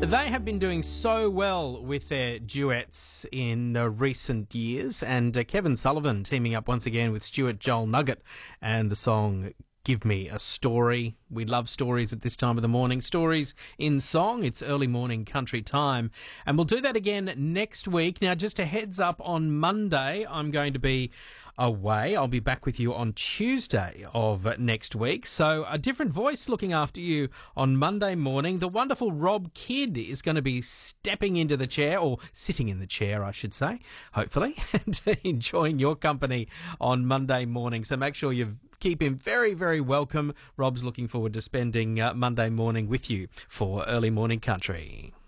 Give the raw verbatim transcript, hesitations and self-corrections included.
They have been doing so well with their duets in uh, recent years, and uh, Kevin Sullivan teaming up once again with Stuart Joel Nugget and the song Give Me a Story. We love stories at this time of the morning. Stories in song. It's early morning country time. And we'll do that again next week. Now, just a heads up, on Monday, I'm going to be away. I'll be back with you on Tuesday of next week. So a different voice looking after you on Monday morning. The wonderful Rob Kidd is going to be stepping into the chair, or sitting in the chair, I should say, hopefully, and enjoying your company on Monday morning. So make sure you keep him very, very welcome. Rob's looking forward to spending uh, Monday morning with you for Early Morning Country.